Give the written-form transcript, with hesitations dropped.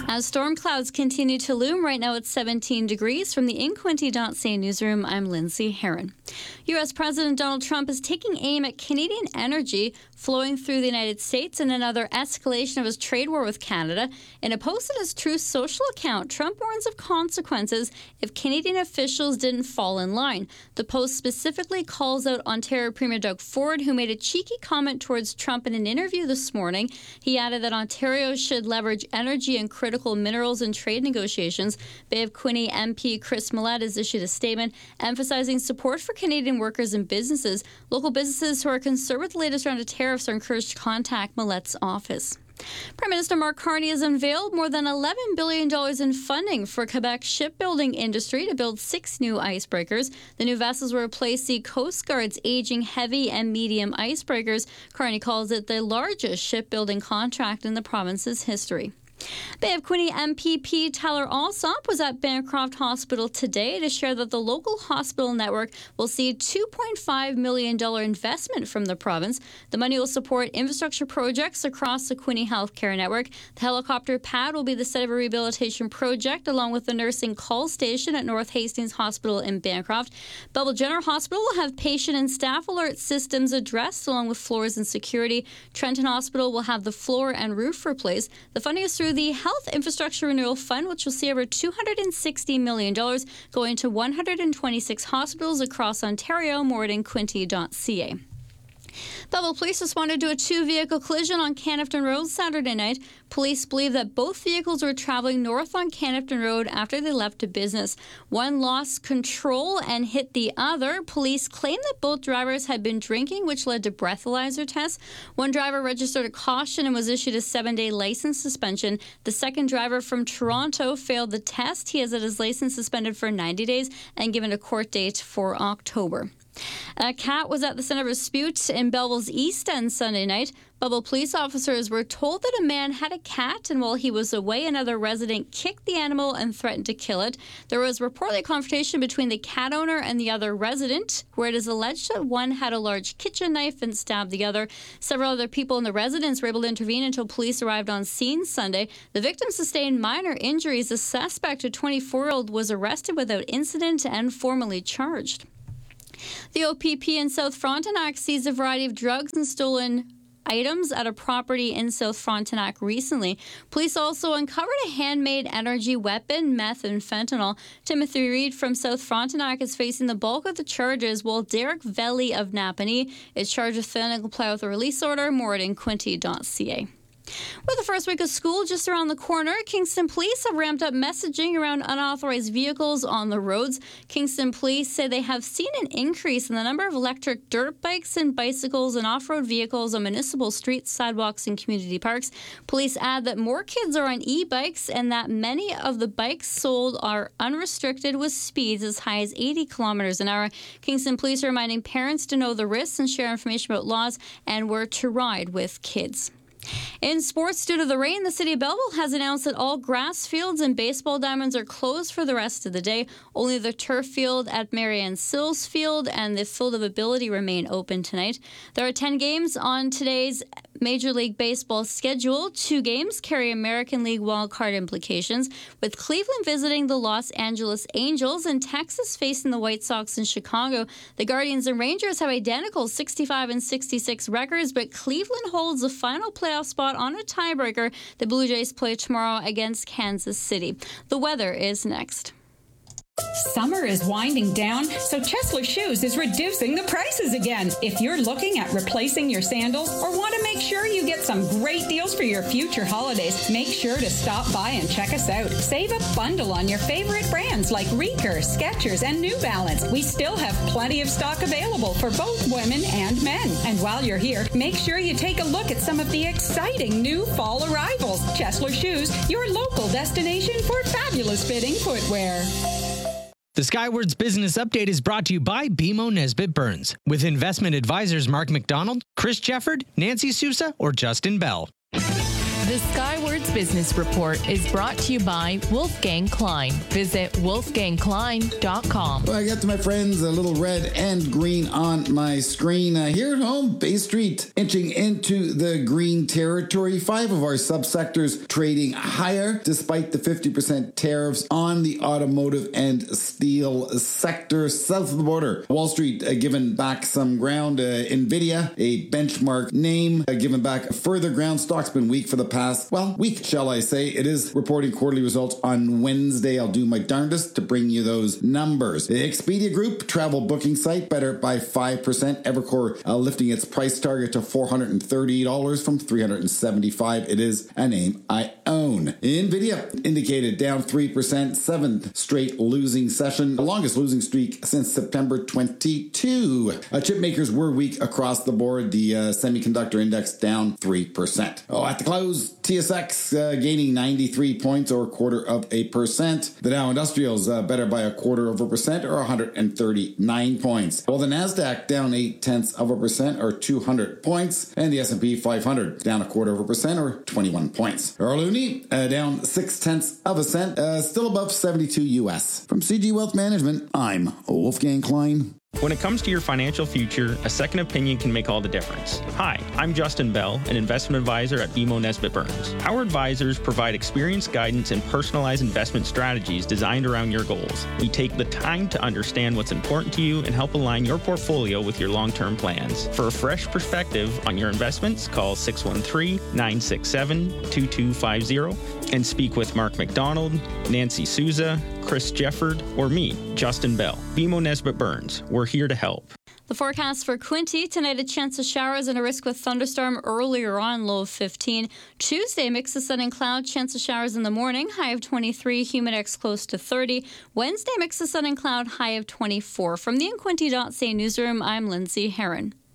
As storm clouds continue to loom, right now it's 17 degrees. From the InQuinty.ca newsroom, I'm Lindsay Herron. U.S. President Donald Trump is taking aim at Canadian energy flowing through the United States and another escalation of his trade war with Canada. In a post on his Truth Social account, Trump warns of consequences if Canadian officials didn't fall in line. The post specifically calls out Ontario Premier Doug Ford, who made a cheeky comment towards Trump in an interview this morning. He added that Ontario should leverage energy and critical minerals in trade negotiations. Bay of Quinte MP Chris Mallette has issued a statement emphasizing support for Canadian workers and businesses. Local businesses who are concerned with the latest round of tariffs are encouraged to contact Mallette's office. Prime Minister Mark Carney has unveiled more than $11 billion in funding for Quebec's shipbuilding industry to build 6 new icebreakers. The new vessels will replace the Coast Guard's aging heavy and medium icebreakers. Carney calls it the largest shipbuilding contract in the province's history. Bay of Quinte MPP Tyler Alsop was at Bancroft Hospital today to share that the local hospital network will see a $2.5 million investment from the province. The money will support infrastructure projects across the Quinte Healthcare Network. The helicopter pad will be the site of a rehabilitation project, along with the nursing call station at North Hastings Hospital in Bancroft. Belleville General Hospital will have patient and staff alert systems addressed, along with floors and security. Trenton Hospital will have the floor and roof replaced. The funding is through the Health Infrastructure Renewal Fund, which will see over $260 million going to 126 hospitals across Ontario. More at InQuinty.ca. Belleville police responded to a 2-vehicle collision on Canifton Road Saturday night. Police believe that both vehicles were traveling north on Canifton Road after they left a business. One lost control and hit the other. Police claim that both drivers had been drinking, which led to breathalyzer tests. One driver registered a caution and was issued a 7-day license suspension. The second driver from Toronto failed the test. He has had his license suspended for 90 days and given a court date for October. A cat was at the center of a dispute in Belleville's East End Sunday night. Belleville police officers were told that a man had a cat, and while he was away, another resident kicked the animal and threatened to kill it. There was reportedly a confrontation between the cat owner and the other resident, where it is alleged that one had a large kitchen knife and stabbed the other. Several other people in the residence were able to intervene until police arrived on scene Sunday. The victim sustained minor injuries. The suspect, a 24-year-old, was arrested without incident and formally charged. The OPP in South Frontenac seized a variety of drugs and stolen items at a property in South Frontenac recently. Police also uncovered a handmade energy weapon, meth, and fentanyl. Timothy Reed from South Frontenac is facing the bulk of the charges, while Derek Velli of Napanee is charged with failing to comply with a release order. More at InQuinty.ca. With the first week of school just around the corner, Kingston Police have ramped up messaging around unauthorized vehicles on the roads. Kingston Police say they have seen an increase in the number of electric dirt bikes and bicycles and off-road vehicles on municipal streets, sidewalks, and community parks. Police add that more kids are on e-bikes and that many of the bikes sold are unrestricted with speeds as high as 80 kilometers an hour. Kingston Police are reminding parents to know the risks and share information about laws and where to ride with kids. In sports, due to the rain, the City of Belleville has announced that all grass fields and baseball diamonds are closed for the rest of the day. Only the turf field at Marianne Sills Field and the Field of Ability remain open tonight. There are 10 games on today's Major League Baseball schedule. 2 games carry American League wildcard implications, with Cleveland visiting the Los Angeles Angels and Texas facing the White Sox in Chicago. The Guardians and Rangers have identical 65 and 66 records, but Cleveland holds the final playoff spot on a tiebreaker. The Blue Jays play tomorrow against Kansas City. The weather is next. Summer is winding down, so Chesler Shoes is reducing the prices again. If you're looking at replacing your sandals or want to make sure you get some great deals for your future holidays, make sure to stop by and check us out. Save a bundle on your favorite brands like Reeker, Skechers, and New Balance. We still have plenty of stock available for both women and men. And while you're here, make sure you take a look at some of the exciting new fall arrivals. Chesler Shoes, your local destination for fabulous fitting footwear. The Skywards Business Update is brought to you by BMO Nesbitt Burns, with investment advisors Mark McDonald, Chris Jefford, Nancy Sousa, or Justin Bell. The The Skywards Business Report is brought to you by Wolfgang Klein. Visit wolfgangklein.com. Well, I got to my friends, a little red and green on my screen. Here at home, Bay Street inching into the green territory. 5 of our subsectors trading higher despite the 50% tariffs on the automotive and steel sector. South of the border, Wall Street given back some ground. Nvidia, a benchmark name, given back further ground. Stock's been weak for the past, week, shall I say. It is reporting quarterly results on Wednesday. I'll do my darndest to bring you those numbers. The Expedia Group, travel booking site, better by 5%. Evercore lifting its price target to $430 from $375. It is a name I own. Nvidia indicated down 3%, 7th straight losing session, the longest losing streak since September 22. Chip makers were weak across the board. The semiconductor index down 3%. At the close, TSX gaining 93 points or 0.25%. The Dow Industrials better by 0.25% or 139 points. While the Nasdaq down 0.8% or 200 points, and the S&P 500 down 0.25% or 21 points. Our loonie down 0.6%, still above 72 US. From CG Wealth Management, I'm Wolfgang Klein. When it comes to your financial future, a second opinion can make all the difference. Hi, I'm Justin Bell, an investment advisor at BMO Nesbitt Burns. Our advisors provide experienced guidance and personalized investment strategies designed around your goals. We take the time to understand what's important to you and help align your portfolio with your long-term plans. For a fresh perspective on your investments, call 613-967-2250 and speak with Mark McDonald, Nancy Souza, Chris Jefford, or me, Justin Bell. BMO Nesbitt Burns. We're here to help. The forecast for Quinte, tonight a chance of showers and a risk with thunderstorm earlier on, low of 15. Tuesday, mix of sun and cloud, chance of showers in the morning, high of 23, humidex close to 30. Wednesday, mix of sun and cloud, high of 24. From the InQuinte.ca newsroom, I'm Lindsay Herron.